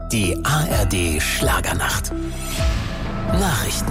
Die ARD Schlagernacht. Nachrichten.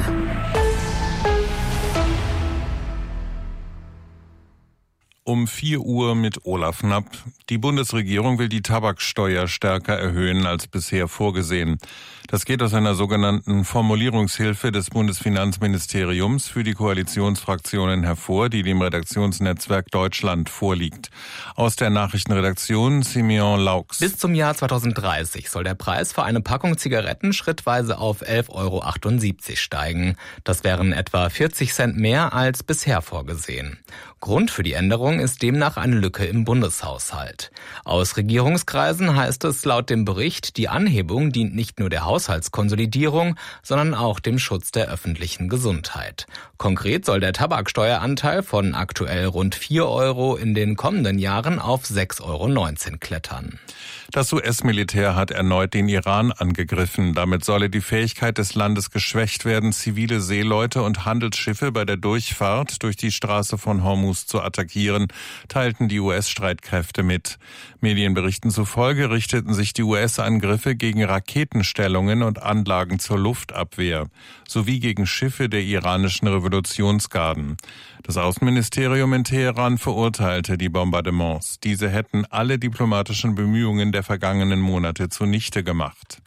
Um 4 Uhr mit Olaf Knapp. Die Bundesregierung will die Tabaksteuer stärker erhöhen als bisher vorgesehen. Das geht aus einer sogenannten Formulierungshilfe des Bundesfinanzministeriums für die Koalitionsfraktionen hervor, die dem Redaktionsnetzwerk Deutschland vorliegt. Aus der Nachrichtenredaktion Simeon Laux. Bis zum Jahr 2030 soll der Preis für eine Packung Zigaretten schrittweise auf 11,78 € steigen. Das wären etwa 40 Cent mehr als bisher vorgesehen. Grund für die Änderung ist demnach eine Lücke im Bundeshaushalt. Aus Regierungskreisen heißt es laut dem Bericht, die Anhebung dient nicht nur der Haushaltskonsolidierung, sondern auch dem Schutz der öffentlichen Gesundheit. Konkret soll der Tabaksteueranteil von aktuell rund 4 € in den kommenden Jahren auf 6,19 € klettern. Das US-Militär hat erneut den Iran angegriffen. Damit solle die Fähigkeit des Landes geschwächt werden, zivile Seeleute und Handelsschiffe bei der Durchfahrt durch die Straße von Hormuz zu attackieren, teilten die US-Streitkräfte mit. Medienberichten zufolge richteten sich die US-Angriffe gegen Raketenstellungen und Anlagen zur Luftabwehr sowie gegen Schiffe der iranischen Revolutionsgarden. Das Außenministerium in Teheran verurteilte die Bombardements. Diese hätten alle diplomatischen Bemühungen der vergangenen Monate zunichte gemacht.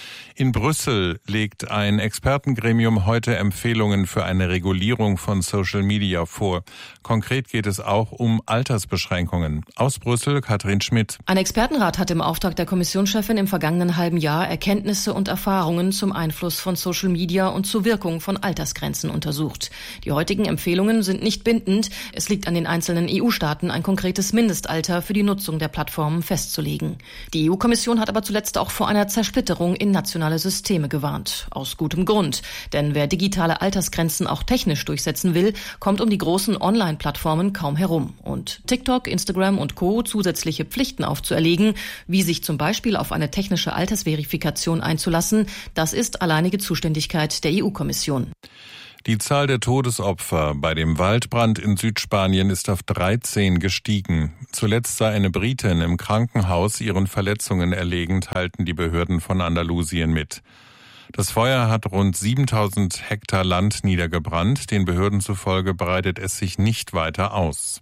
In Brüssel legt ein Expertengremium heute Empfehlungen für eine Regulierung von Social Media vor. Konkret geht es auch um Altersbeschränkungen. Aus Brüssel Katrin Schmidt. Ein Expertenrat hat im Auftrag der Kommissionschefin im vergangenen halben Jahr Erkenntnisse und Erfahrungen zum Einfluss von Social Media und zur Wirkung von Altersgrenzen untersucht. Die heutigen Empfehlungen sind nicht bindend. Es liegt an den einzelnen EU-Staaten, ein konkretes Mindestalter für die Nutzung der Plattformen festzulegen. Die EU-Kommission hat aber zuletzt auch vor einer Zersplitterung in nationalen Systeme gewarnt. Aus gutem Grund. Denn wer digitale Altersgrenzen auch technisch durchsetzen will, kommt um die großen Online-Plattformen kaum herum. Und TikTok, Instagram und Co. zusätzliche Pflichten aufzuerlegen, wie sich zum Beispiel auf eine technische Altersverifikation einzulassen, das ist alleinige Zuständigkeit der EU-Kommission. Die Zahl der Todesopfer bei dem Waldbrand in Südspanien ist auf 13 gestiegen. Zuletzt sei eine Britin im Krankenhaus ihren Verletzungen erlegen, teilten die Behörden von Andalusien mit. Das Feuer hat rund 7000 Hektar Land niedergebrannt. Den Behörden zufolge breitet es sich nicht weiter aus.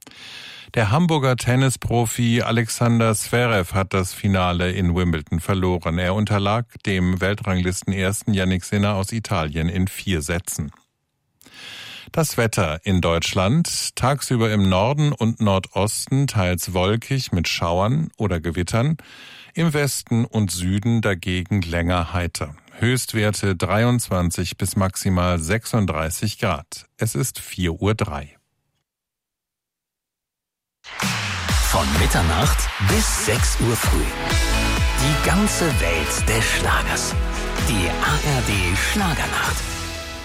Der Hamburger Tennisprofi Alexander Zverev hat das Finale in Wimbledon verloren. Er unterlag dem Weltranglisten-Ersten Jannik Sinner aus Italien in 4 Sätzen. Das Wetter in Deutschland: tagsüber im Norden und Nordosten teils wolkig mit Schauern oder Gewittern, im Westen und Süden dagegen länger heiter. Höchstwerte 23 bis maximal 36 Grad. Es ist 4:03 Uhr. Von Mitternacht bis 6 Uhr früh. Die ganze Welt des Schlagers. Die ARD Schlagernacht.